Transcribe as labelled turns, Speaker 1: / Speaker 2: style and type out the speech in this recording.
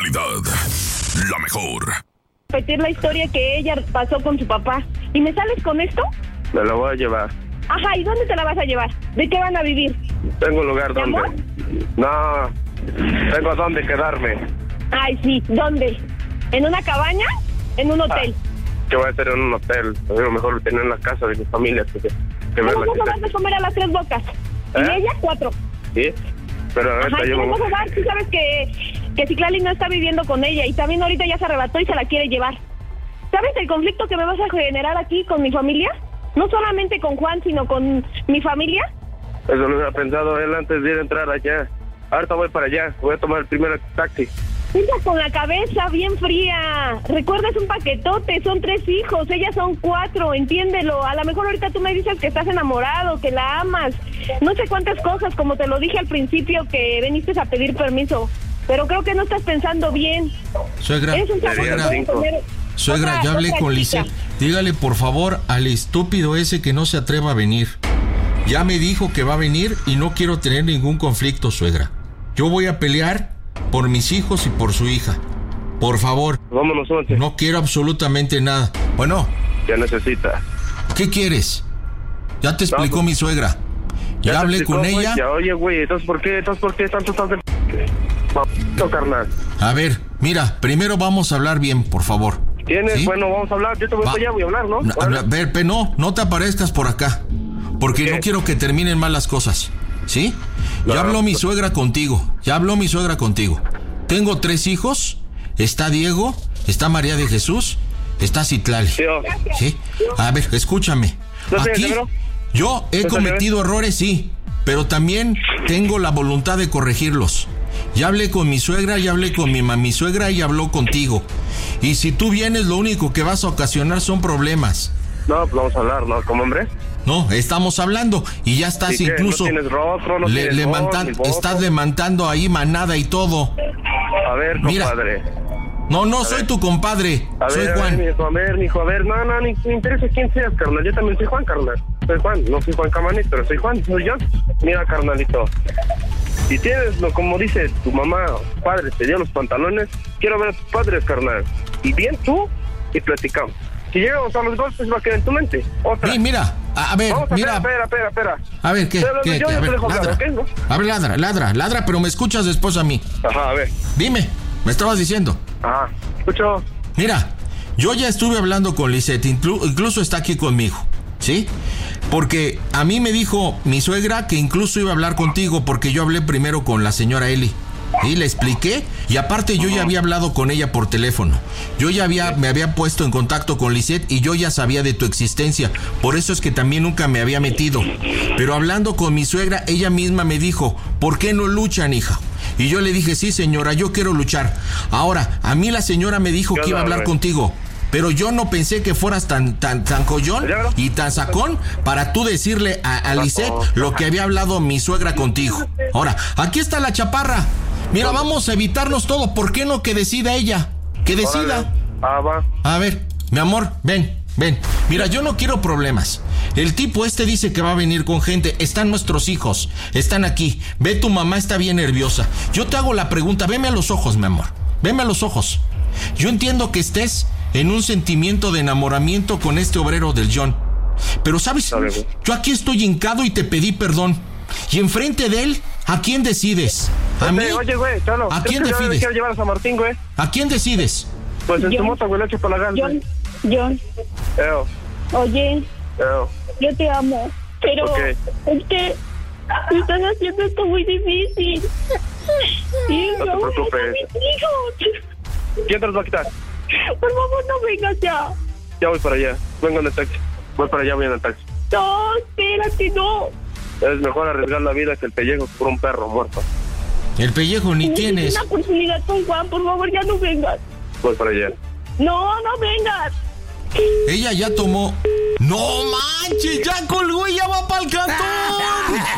Speaker 1: actualidad, la mejor.
Speaker 2: Repetir la historia que ella pasó con su papá. ¿Y me sales con esto?
Speaker 3: Me la voy a llevar.
Speaker 2: Ajá, ¿y dónde te la vas a llevar? ¿De qué van a vivir?
Speaker 3: Tengo un lugar donde.
Speaker 2: ¿Amor?
Speaker 3: No, tengo donde quedarme.
Speaker 2: Ay, sí, ¿dónde? ¿En una cabaña? ¿En un hotel?
Speaker 3: ¿Qué voy a hacer en un hotel? A mí lo mejor tener en la casa de mi familia.
Speaker 2: ¿Cómo vas a comer a las 3 bocas? ¿Y ella 4?
Speaker 3: Sí, pero ahorita
Speaker 2: ajá,
Speaker 3: yo...
Speaker 2: ¿cómo vas a dar? Tú sabes que Citlali no está viviendo con ella y también ahorita ya se arrebató y se la quiere llevar. ¿Sabes el conflicto que me vas a generar aquí con mi familia? No solamente con Juan, sino con mi familia.
Speaker 3: Eso lo había pensado él antes de ir a entrar allá. Ahorita voy para allá, voy a tomar el primer taxi.
Speaker 2: Ella con la cabeza bien fría. Recuerda, es un paquetote, son 3 hijos, ellas son 4, entiéndelo. A lo mejor ahorita tú me dices que estás enamorado, que la amas. No sé cuántas cosas, como te lo dije al principio, que viniste a pedir permiso. Pero creo que no estás pensando bien.
Speaker 4: Suegra, suegra, ya hablé con Lisette. Dígale por favor al estúpido ese que no se atreva a venir. Ya me dijo que va a venir y no quiero tener ningún conflicto, suegra. Yo voy a pelear por mis hijos y por su hija. Por favor.
Speaker 3: Vámonos, oye.
Speaker 4: No quiero absolutamente nada. Bueno.
Speaker 3: ¿Qué necesitas?
Speaker 4: ¿Qué quieres? Ya te explicó mi suegra. Ya hablé con ella.
Speaker 3: Oye, güey, ¿entonces por qué tanto estás de... carnal?
Speaker 4: A ver, mira, primero vamos a hablar bien, por favor.
Speaker 3: ¿Tienes? ¿Sí? Bueno, vamos a hablar. Yo te voy para allá, voy a hablar, ¿no?
Speaker 4: A ver, no te aparezcas por acá. Porque no quiero que terminen mal las cosas. ¿Sí? Claro. Ya habló mi suegra contigo. Tengo 3 hijos. Está Diego, está María de Jesús, está Citlali. ¿Sí? A ver, escúchame. Aquí yo he cometido errores, sí, pero también tengo la voluntad de corregirlos. Ya hablé con mi suegra, ya hablé con mi suegra y habló contigo. Y si tú vienes, lo único que vas a ocasionar son problemas.
Speaker 3: No, pues vamos a hablar, ¿no? ¿Como hombre?
Speaker 4: No, estamos hablando y ya estás incluso...
Speaker 3: ¿No tienes rostro?
Speaker 4: Estás levantando ahí manada y todo.
Speaker 3: A ver, compadre.
Speaker 4: Mira, no soy tu compadre, soy Juan.
Speaker 3: A ver, mijo, no, ni me interesa quién seas, carnal. Yo también soy Juan, carnal. Soy Juan, no soy Juan Camaní, pero soy Juan, soy yo. Mira, carnalito, si tienes, como dice tu mamá, padre, te dio los pantalones, quiero ver a tus padres, carnal. Y bien tú, y platicamos. Si llegamos a los golpes, va a quedar en tu mente. Otra.
Speaker 4: Sí, mira, a ver, mira.
Speaker 3: Espera.
Speaker 4: A ver, ¿qué? A ver, ladra, pero me escuchas después a mí.
Speaker 3: Ajá, a ver.
Speaker 4: Dime, me estabas diciendo.
Speaker 3: Ajá, escucho.
Speaker 4: Mira, yo ya estuve hablando con Lisette, incluso está aquí conmigo, ¿sí? Porque a mí me dijo mi suegra que incluso iba a hablar contigo porque yo hablé primero con la señora Eli. Y le expliqué, y aparte yo ya había hablado con ella por teléfono. Yo ya me había puesto en contacto con Lisette y yo ya sabía de tu existencia. Por eso es que también nunca me había metido. Pero hablando con mi suegra, ella misma me dijo, ¿por qué no luchan, hija? Y yo le dije, sí, señora, yo quiero luchar. Ahora, a mí la señora me dijo que iba a hablar contigo. Pero yo no pensé que fueras tan collón y tan sacón para tú decirle a Lisette lo que había hablado mi suegra contigo. Ahora, aquí está la chaparra. Mira, vamos a evitarnos todo. ¿Por qué no que decida ella? Que decida.
Speaker 3: Va.
Speaker 4: A ver, mi amor, ven. Mira, yo no quiero problemas. El tipo dice que va a venir con gente. Están nuestros hijos. Están aquí. Ve, tu mamá está bien nerviosa. Yo te hago la pregunta. Veme a los ojos, mi amor. Veme a los ojos. Yo entiendo que estés en un sentimiento de enamoramiento con este obrero del John. Pero, ¿sabes? Yo aquí estoy hincado y te pedí perdón. Y enfrente de él, ¿a quién decides? ¿A mí?
Speaker 3: Oye, güey, Chalo,
Speaker 4: ¿a quién decides?
Speaker 3: Quiero llevar a San Martín, güey.
Speaker 4: ¿A quién decides?
Speaker 3: Pues en tu moto, güey, le echo para la gana.
Speaker 2: John. Oye. Yo te amo, pero es que me están haciendo esto muy difícil.
Speaker 3: No te preocupes. ¿Quién te los va a quitar?
Speaker 2: Por favor, no vengas ya.
Speaker 3: Ya voy para allá. Vengo en el taxi. Voy para allá, voy en el taxi.
Speaker 2: No, espérate, no.
Speaker 3: Es mejor arriesgar la vida que el pellejo por un perro muerto.
Speaker 4: El pellejo ni tienes.
Speaker 2: Una oportunidad con Juan, por favor, ya no vengas.
Speaker 3: Voy para allá.
Speaker 2: No vengas.
Speaker 4: Ella ya tomó. ¡No manches! ¡Ya colgó y ya va para el cantón!